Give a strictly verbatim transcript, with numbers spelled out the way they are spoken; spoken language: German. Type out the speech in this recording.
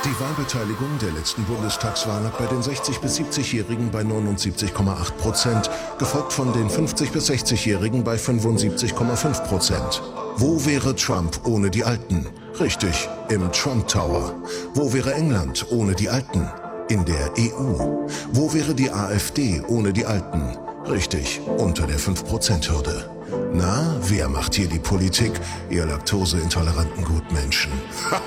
Die Wahlbeteiligung der letzten Bundestagswahl lag bei den sechzig- bis siebzigjährigen bei neunundsiebzig Komma acht Prozent, gefolgt von den fünfzig- bis sechzigjährigen bei fünfundsiebzig Komma fünf Prozent. Wo wäre Trump ohne die Alten? Richtig, im Trump Tower. Wo wäre England ohne die Alten? In der E U. Wo wäre die AfD ohne die Alten? Richtig, unter der fünf Prozent Hürde. Na, wer macht hier die Politik, ihr laktoseintoleranten Gutmenschen?